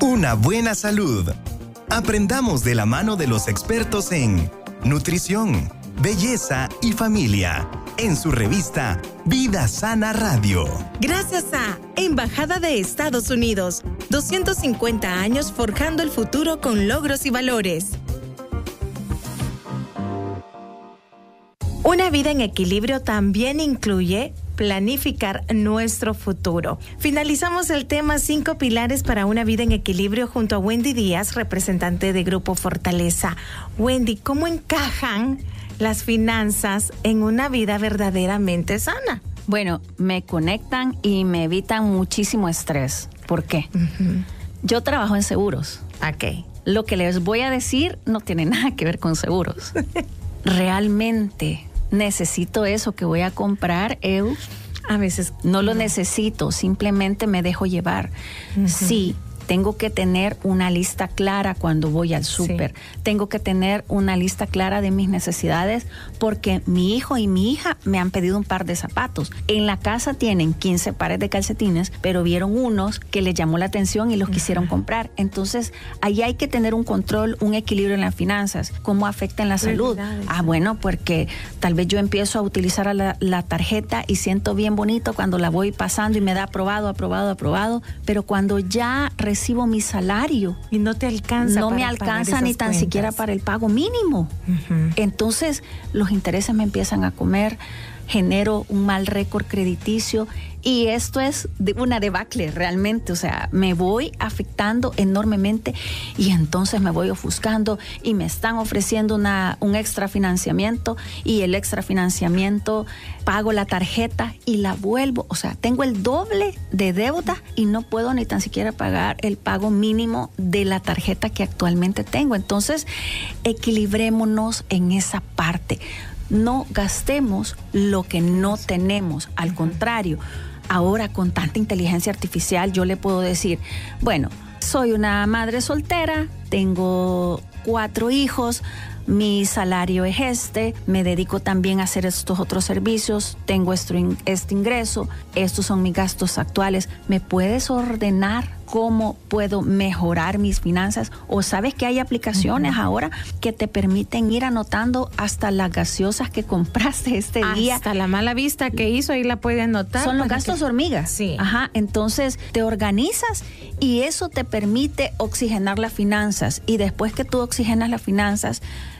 Una buena salud. Aprendamos de la mano de los expertos en nutrición, belleza y familia, en su revista Vida Sana Radio. Gracias a Embajada de Estados Unidos, 250 años forjando el futuro con logros y valores. Una vida en equilibrio también incluye planificar nuestro futuro. Finalizamos el tema 5 pilares para una vida en equilibrio junto a Wendy Díaz, representante de Grupo Fortaleza. Wendy, ¿cómo encajan las finanzas en una vida verdaderamente sana? Bueno, me conectan y me evitan muchísimo estrés. ¿Por qué? Yo trabajo en seguros. Ok. Lo que les voy a decir no tiene nada que ver con seguros. Realmente necesito eso que voy a comprar, a veces no lo necesito, simplemente me dejo llevar. Sí, tengo que tener una lista clara cuando voy al súper. Sí. Tengo que tener una lista clara de mis necesidades porque mi hijo y mi hija me han pedido un par de zapatos. En la casa tienen 15 pares de calcetines, pero vieron unos que les llamó la atención y los quisieron comprar. Entonces, ahí hay que tener un control, un equilibrio en las finanzas. ¿Cómo afecta en la salud? Bueno, porque tal vez yo empiezo a utilizar la tarjeta y siento bien bonito cuando la voy pasando y me da aprobado, pero cuando ya recibo mi salario y no te alcanza, no me alcanza ni tan siquiera para el pago mínimo. Entonces los intereses me empiezan a comer, genero un mal récord crediticio y esto es una debacle realmente, o sea, me voy afectando enormemente y entonces me voy ofuscando y me están ofreciendo un extra financiamiento y el extra financiamiento pago la tarjeta y la vuelvo, o sea, tengo el doble de deuda y no puedo ni tan siquiera pagar el pago mínimo de la tarjeta que actualmente tengo. Entonces, equilibrémonos en esa parte. No gastemos lo que no tenemos, al contrario. Ahora con tanta inteligencia artificial yo le puedo decir, bueno, soy una madre soltera, tengo 4 hijos, mi salario es me dedico también a hacer estos otros servicios, tengo este ingreso, estos son mis gastos actuales. ¿Me puedes ordenar cómo puedo mejorar mis finanzas? O sabes que hay aplicaciones ahora que te permiten ir anotando hasta las gaseosas que compraste este día. Hasta la mala vista que hizo, ahí la puede anotar. Son los gastos hormigas. Sí. Ajá, entonces te organizas y eso te permite oxigenar las finanzas. Y después que tú oxigenas las finanzas,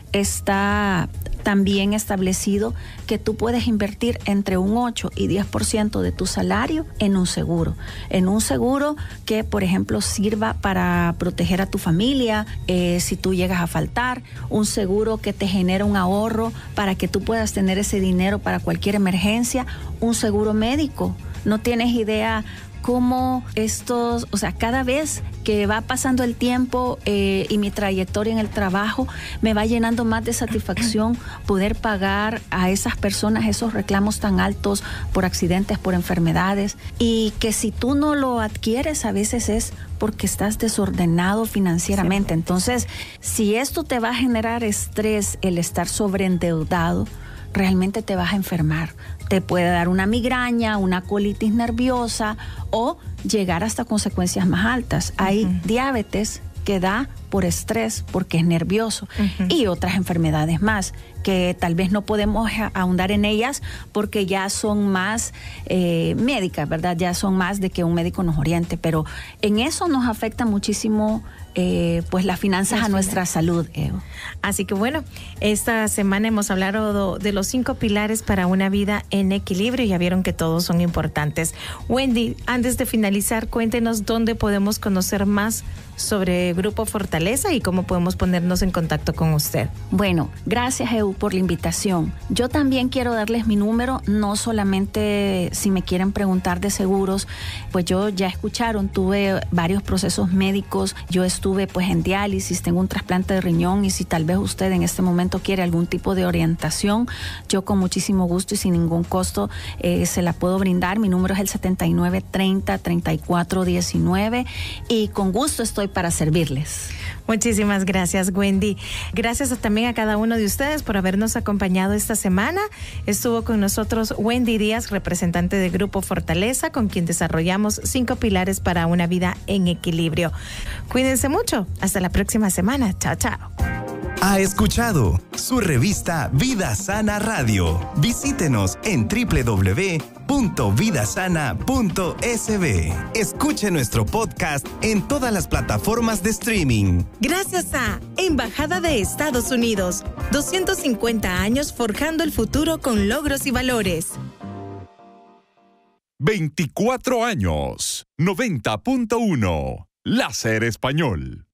está también establecido que tú puedes invertir entre un 8 y 10% de tu salario en un seguro. En un seguro que, por ejemplo, sirva para proteger a tu familia si tú llegas a faltar. Un seguro que te genera un ahorro para que tú puedas tener ese dinero para cualquier emergencia. Un seguro médico. No tienes idea cómo estos, o sea, cada vez que va pasando el tiempo y mi trayectoria en el trabajo me va llenando más de satisfacción poder pagar a esas personas esos reclamos tan altos por accidentes, por enfermedades, y que si tú no lo adquieres a veces es porque estás desordenado financieramente. Sí. Entonces, si esto te va a generar estrés, el estar sobreendeudado, realmente te vas a enfermar. Te puede dar una migraña, una colitis nerviosa o llegar hasta consecuencias más altas. Hay diabetes que da por estrés, porque es nervioso, y otras enfermedades más que tal vez no podemos ahondar en ellas porque ya son más médicas, ¿verdad? Ya son más de que un médico nos oriente, pero en eso nos afecta muchísimo pues las finanzas a nuestra salud, Evo. Así que bueno, esta semana hemos hablado de los 5 pilares para una vida en equilibrio. Ya vieron que todos son importantes. Wendy, antes de finalizar, cuéntenos dónde podemos conocer más sobre Grupo Fortaleza y cómo podemos ponernos en contacto con usted. Bueno, gracias, Evo, por la invitación. Yo también quiero darles mi número, no solamente si me quieren preguntar de seguros, pues yo ya escucharon, tuve varios procesos médicos, yo estuve pues en diálisis, tengo un trasplante de riñón, y si tal vez usted en este momento quiere algún tipo de orientación, yo con muchísimo gusto y sin ningún costo se la puedo brindar. Mi número es el 7930-3419 y con gusto estoy para servirles. Muchísimas gracias, Wendy. Gracias también a cada uno de ustedes por habernos acompañado esta semana. Estuvo con nosotros Wendy Díaz, representante de Grupo Fortaleza, con quien desarrollamos 5 pilares para una vida en equilibrio. Cuídense mucho. Hasta la próxima semana. Chao, chao. Ha escuchado su revista Vida Sana Radio. Visítenos en www.vidasana.sb. Escuche nuestro podcast en todas las plataformas de streaming. Gracias a Embajada de Estados Unidos. 250 años forjando el futuro con logros y valores. 24 años. 90.1. Láser Español.